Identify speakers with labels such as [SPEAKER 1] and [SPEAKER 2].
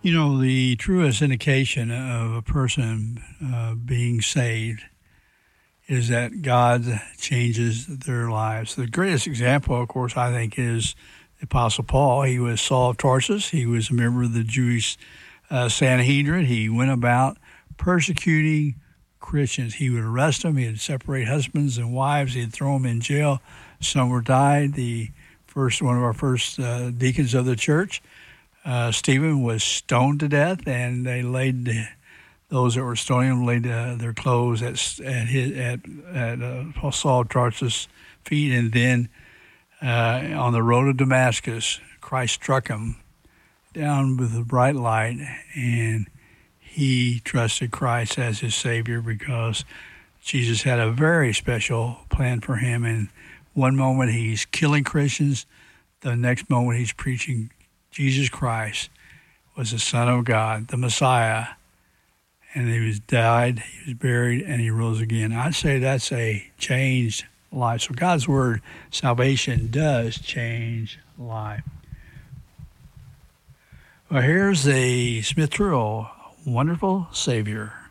[SPEAKER 1] The truest indication of a person being saved is that God changes their lives. The greatest example, of course, I think, is the Apostle Paul. He was Saul of Tarsus. He was a member of the Jewish Sanhedrin. He went about persecuting Christians. He would arrest them. He'd separate husbands and wives. He'd throw them in jail. Some were died. One of our first deacons of the church, Stephen, was stoned to death, and they laid those that were stoning him laid their clothes at Saul of Tarsus' feet, and then on the road to Damascus, Christ struck him down with a bright light, and he trusted Christ as his Savior because Jesus had a very special plan for him. And one moment he's killing Christians, the next moment he's preaching Jesus Christ was the Son of God, the Messiah, and he was died, he was buried, and he rose again. I'd say that's a changed life. So God's Word, salvation does change life. Well, here's the Smith Trio, Wonderful Savior.